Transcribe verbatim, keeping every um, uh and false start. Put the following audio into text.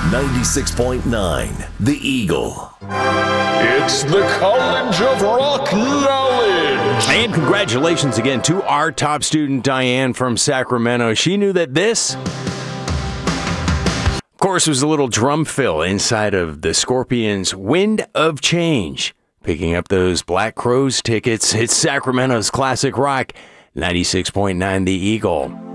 ninety-six point nine The Eagle. It's the College of Rock Knowledge. And congratulations again to our top student, Diane from Sacramento. She knew that this, of course, was a little drum fill inside of the Scorpions' Wind of Change. Picking up those Black Crowes tickets, it's Sacramento's classic rock, ninety-six point nine The Eagle.